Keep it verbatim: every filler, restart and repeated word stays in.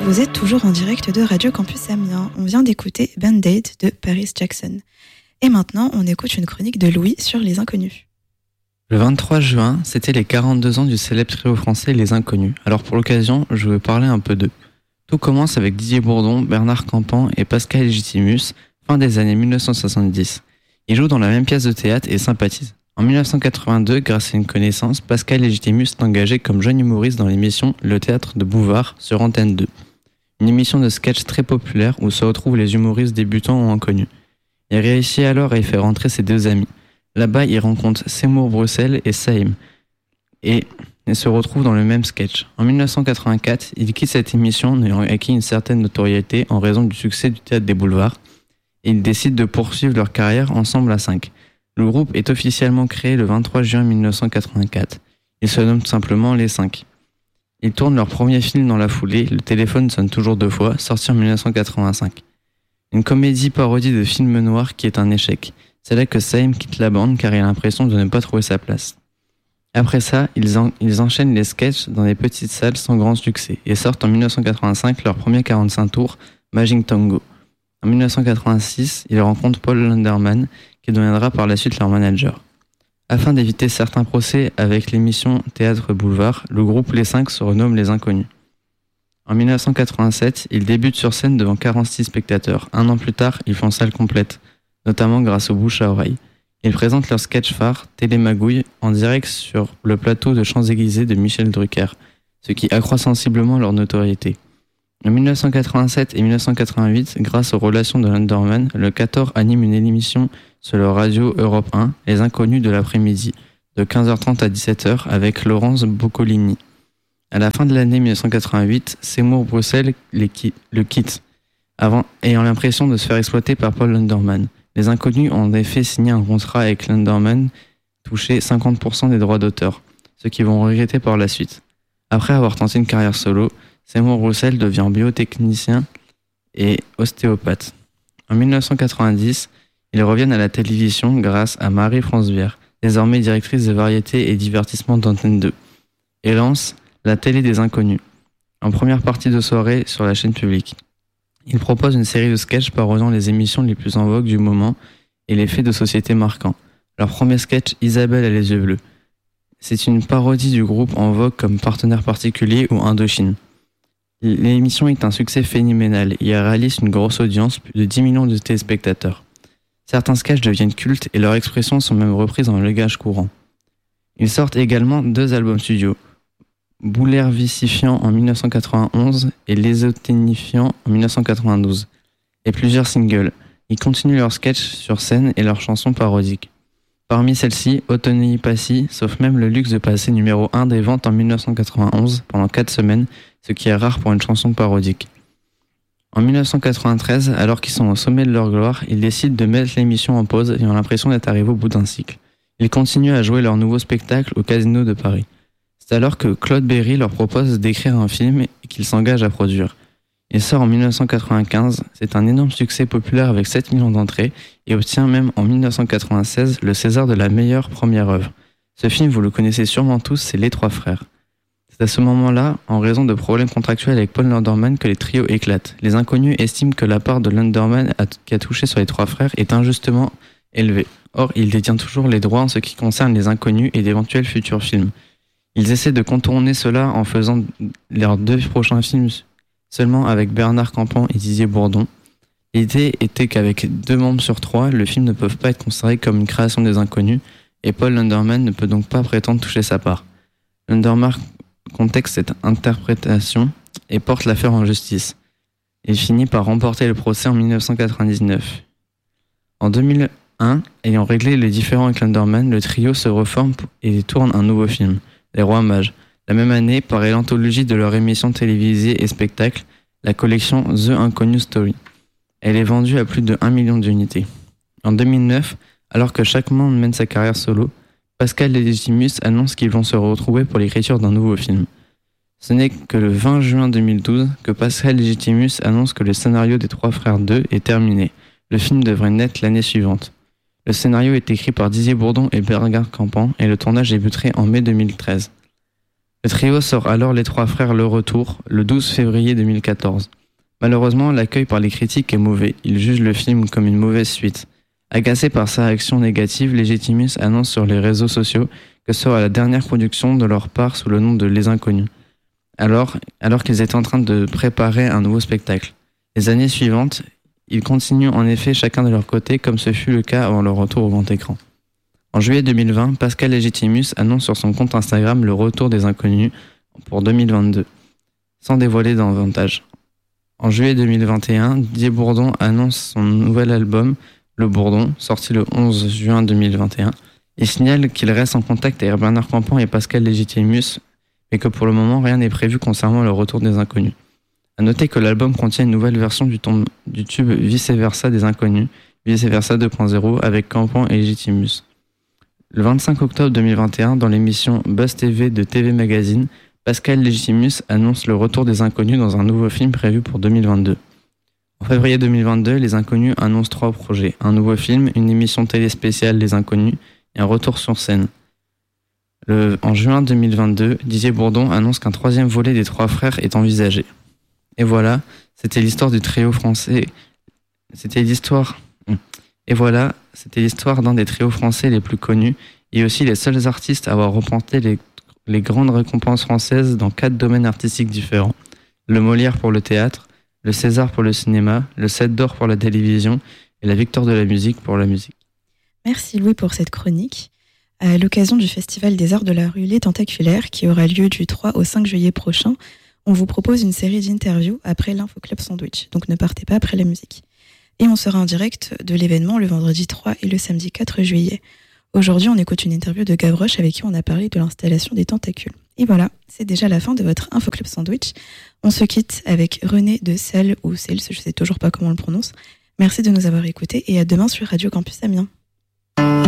Vous êtes toujours en direct de Radio Campus Amiens. On vient d'écouter Band-Aid de Paris Jackson. Et maintenant, on écoute une chronique de Louis sur Les Inconnus. Le vingt-trois juin, c'était les quarante-deux ans du célèbre trio français Les Inconnus. Alors pour l'occasion, je vais parler un peu d'eux. Tout commence avec Didier Bourdon, Bernard Campan et Pascal Légitimus, fin des années dix-neuf cent soixante-dix. Ils jouent dans la même pièce de théâtre et sympathisent. En dix-neuf cent quatre-vingt-deux, grâce à une connaissance, Pascal Légitimus est engagé comme jeune humoriste dans l'émission Le Théâtre de Bouvard sur Antenne deux. Une émission de sketch très populaire où se retrouvent les humoristes débutants ou inconnus. Il réussit alors à y faire rentrer ses deux amis. Là-bas, il rencontre Seymour Bruxelles et Saïm et, et se retrouve dans le même sketch. En dix-neuf cent quatre-vingt-quatre, il quitte cette émission ayant acquis une certaine notoriété en raison du succès du Théâtre des Boulevards et ils décident de poursuivre leur carrière ensemble à cinq. Le groupe est officiellement créé le vingt-trois juin dix-neuf cent quatre-vingt-quatre. Ils se nomment tout simplement Les cinq. Ils tournent leur premier film dans la foulée, Le téléphone sonne toujours deux fois, sorti en dix-neuf cent quatre-vingt-cinq. Une comédie parodie de film noir qui est un échec. C'est là que Saïm quitte la bande car il a l'impression de ne pas trouver sa place. Après ça, ils, en, ils enchaînent les sketchs dans des petites salles sans grand succès et sortent en dix-neuf cent quatre-vingt-cinq leur premier quarante-cinq tours, Magic Tango. En dix-neuf cent quatre-vingt-six, ils rencontrent Paul Landerman qui deviendra par la suite leur manager. Afin d'éviter certains procès avec l'émission Théâtre Boulevard, le groupe Les cinq se renomme Les Inconnus. En dix-neuf cent quatre-vingt-sept, ils débutent sur scène devant quarante-six spectateurs. Un an plus tard, ils font salle complète, notamment grâce au bouche à oreille. Ils présentent leur sketch phare, Télémagouille, en direct sur le plateau de Champs-Élysées de Michel Drucker, ce qui accroît sensiblement leur notoriété. En dix-neuf cent quatre-vingt-sept et dix-neuf cent quatre-vingt-huit, grâce aux relations de Landerman, le quatorze anime une émission sur la radio Europe un, Les Inconnus de l'après-midi, de quinze heures trente à dix-sept heures, avec Laurence Boccolini. À la fin de l'année dix-neuf cent quatre-vingt-huit, Seymour Bruxelles le quitte, avant, ayant l'impression de se faire exploiter par Paul Landerman. Les Inconnus ont en effet signé un contrat avec Landerman, touché cinquante pour cent des droits d'auteur, ce qu'ils vont regretter par la suite. Après avoir tenté une carrière solo, Seymour Bruxelles devient biotechnicien et ostéopathe. En dix-neuf cent quatre-vingt-dix, ils reviennent à la télévision grâce à Marie-France Bière, désormais directrice de variété et divertissement d'Antenne deux, et lance La Télé des Inconnus, en première partie de soirée sur la chaîne publique. Ils proposent une série de sketchs parodiant les émissions les plus en vogue du moment et les faits de société marquants. Leur premier sketch, Isabelle a les yeux bleus. C'est une parodie du groupe en vogue comme Partenaire particulier ou Indochine. L'émission est un succès phénoménal et réalise une grosse audience, plus de dix millions de téléspectateurs. Certains sketchs deviennent cultes et leurs expressions sont même reprises en langage courant. Ils sortent également deux albums studio, Boulervifiant en dix-neuf cent quatre-vingt-onze et L'ésoténifiant en dix-neuf cent quatre-vingt-douze, et plusieurs singles. Ils continuent leurs sketchs sur scène et leurs chansons parodiques. Parmi celles-ci, Autonei Passy, sauf même le luxe de passer numéro un des ventes en dix-neuf cent quatre-vingt-onze pendant quatre semaines, ce qui est rare pour une chanson parodique. En dix-neuf cent quatre-vingt-treize, alors qu'ils sont au sommet de leur gloire, ils décident de mettre l'émission en pause et ont l'impression d'être arrivés au bout d'un cycle. Ils continuent à jouer leur nouveau spectacle au Casino de Paris. C'est alors que Claude Berry leur propose d'écrire un film et qu'ils s'engagent à produire. Il sort en dix-neuf cent quatre-vingt-quinze, c'est un énorme succès populaire avec sept millions d'entrées et obtient même en dix-neuf cent quatre-vingt-seize le César de la meilleure première œuvre. Ce film, vous le connaissez sûrement tous, c'est Les Trois Frères. C'est à ce moment-là, en raison de problèmes contractuels avec Paul Landerman, que les trios éclatent. Les Inconnus estiment que la part de Landerman qui a touché sur Les Trois Frères est injustement élevée. Or, il détient toujours les droits en ce qui concerne Les Inconnus et d'éventuels futurs films. Ils essaient de contourner cela en faisant leurs deux prochains films seulement avec Bernard Campan et Didier Bourdon. L'idée était qu'avec deux membres sur trois, le film ne peut pas être considéré comme une création des Inconnus et Paul Landerman ne peut donc pas prétendre toucher sa part. Landerman contexte cette interprétation et porte l'affaire en justice. Il finit par remporter le procès en dix-neuf cent quatre-vingt-dix-neuf. En deux mille un, ayant réglé les différends avec Landerman, le trio se reforme et tourne un nouveau film, Les Rois Mages. La même année, paraît l'anthologie de leur émission télévisée et spectacle, la collection The Inconnu Story. Elle est vendue à plus de un million d'unités. En deux mille neuf, alors que chaque membre mène sa carrière solo, Pascal Légitimus annonce qu'ils vont se retrouver pour l'écriture d'un nouveau film. Ce n'est que le vingt juin deux mille douze que Pascal Légitimus annonce que le scénario des Trois Frères deux est terminé. Le film devrait naître l'année suivante. Le scénario est écrit par Didier Bourdon et Bernard Campan et le tournage débuterait en mai deux mille treize. Le trio sort alors Les Trois Frères Le Retour, le douze février deux mille quatorze. Malheureusement, l'accueil par les critiques est mauvais. Ils jugent le film comme une mauvaise suite. Agacé par sa réaction négative, Legitimus annonce sur les réseaux sociaux que ce sera la dernière production de leur part sous le nom de Les Inconnus, alors, alors qu'ils étaient en train de préparer un nouveau spectacle. Les années suivantes, ils continuent en effet chacun de leur côté, comme ce fut le cas avant leur retour au grand écran. En juillet deux mille vingt, Pascal Legitimus annonce sur son compte Instagram le retour des Inconnus pour deux mille vingt-deux, sans dévoiler davantage. En juillet deux mille vingt et un, Didier Bourdon annonce son nouvel album, Le Bourdon, sorti le onze juin deux mille vingt et un. Il signale qu'il reste en contact avec Bernard Campan et Pascal Legitimus, mais que pour le moment, rien n'est prévu concernant le retour des Inconnus. À noter que l'album contient une nouvelle version du, tom- du tube Vice Versa des Inconnus, Vice Versa deux point zéro, avec Campan et Legitimus. Le vingt-cinq octobre deux mille vingt et un, dans l'émission Buzz T V de T V Magazine, Pascal Legitimus annonce le retour des Inconnus dans un nouveau film prévu pour deux mille vingt-deux. En février deux mille vingt-deux, les Inconnus annoncent trois projets, un nouveau film, une émission télé spéciale Les Inconnus et un retour sur scène. Le, en juin deux mille vingt-deux, Didier Bourdon annonce qu'un troisième volet des Trois Frères est envisagé. Et voilà, c'était l'histoire du trio français. C'était l'histoire. Et voilà, c'était l'histoire d'un des trios français les plus connus et aussi les seuls artistes à avoir remporté les, les grandes récompenses françaises dans quatre domaines artistiques différents. Le Molière pour le théâtre, le César pour le cinéma, le sept d'or pour la télévision et la Victoire de la musique pour la musique. Merci Louis pour cette chronique. À l'occasion du Festival des Arts de la Rue Les Tentaculaires, qui aura lieu du trois au cinq juillet prochain, on vous propose une série d'interviews après l'Info Club Sandwich, donc ne partez pas après la musique. Et on sera en direct de l'événement le vendredi trois et le samedi quatre juillet. Aujourd'hui, on écoute une interview de Gavroche avec qui on a parlé de l'installation des tentacules. Et voilà, c'est déjà la fin de votre Info Club Sandwich. On se quitte avec René de Sel ou Sels, je sais toujours pas comment on le prononce. Merci de nous avoir écoutés et à demain sur Radio Campus Amiens.